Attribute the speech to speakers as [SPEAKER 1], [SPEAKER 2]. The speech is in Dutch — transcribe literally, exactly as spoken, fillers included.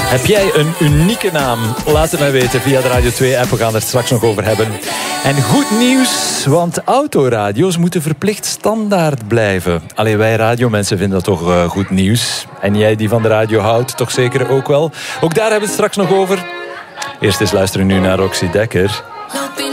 [SPEAKER 1] Heb jij een unieke naam? Laat het mij weten via de Radio twee app. We gaan er straks nog over hebben. En goed nieuws, want autoradio's moeten verplicht standaard blijven. Alleen wij radiomensen vinden dat toch uh, goed nieuws. En jij die van de radio houdt, toch zeker ook wel. Ook daar hebben we het straks nog over. Eerst eens luisteren nu naar Roxy Dekker.